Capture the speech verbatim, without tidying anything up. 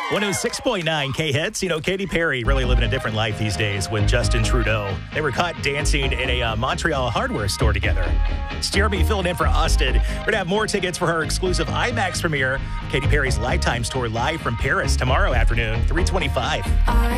one oh six point nine K-Hits. You know, Katy Perry really living a different life these days with Justin Trudeau. They were caught dancing in a uh, Montreal hardware store together. It's Jeremy filling in for Austin. We're going to have more tickets for her exclusive IMAX premiere, Katy Perry's Lifetime tour live from Paris tomorrow afternoon, three twenty-five.